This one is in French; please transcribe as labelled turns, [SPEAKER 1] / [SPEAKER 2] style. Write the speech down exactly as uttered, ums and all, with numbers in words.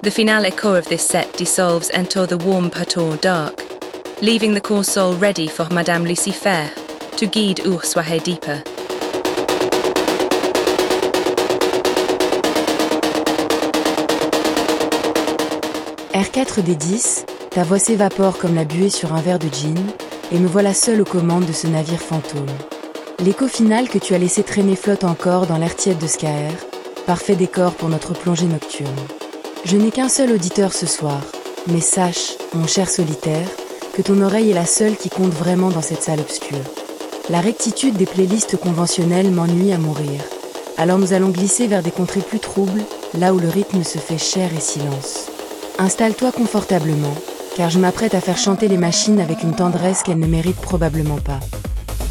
[SPEAKER 1] The finale core of this set dissolves into the warm Patour dark, leaving the core soul ready for Madame Lucifer to guide Ur Soirée deeper.
[SPEAKER 2] R quatre D dix, ta voix s'évapore comme la buée sur un verre de gin, et me voilà seule aux commandes de ce navire fantôme. L'écho final que tu as laissé traîner flotte encore dans l'air tiède de Skaer, parfait décor pour notre plongée nocturne. Je n'ai qu'un seul auditeur ce soir, mais sache, mon cher solitaire, que ton oreille est la seule qui compte vraiment dans cette salle obscure. La rectitude des playlists conventionnelles m'ennuie à mourir, alors nous allons glisser vers des contrées plus troubles, là où le rythme se fait chair et silence. Installe-toi confortablement, car je m'apprête à faire chanter les machines avec une tendresse qu'elles ne méritent probablement pas.